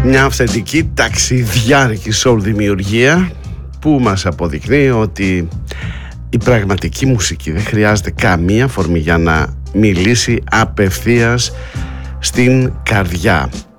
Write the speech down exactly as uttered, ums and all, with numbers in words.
Μια αυθεντική ταξιδιάρικη soul δημιουργία που μας αποδεικνύει ότι η πραγματική μουσική δεν χρειάζεται καμία αφορμή για να μιλήσει απευθείας στην καρδιά.